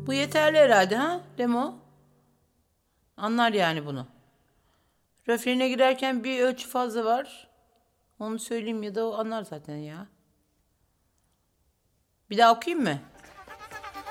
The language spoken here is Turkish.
Bu yeterli herhalde ha Demo? Anlar yani bunu. Refrene girerken bir ölçü fazla var. Onu söyleyeyim ya da o anlar zaten ya. Bir daha okuyayım mı?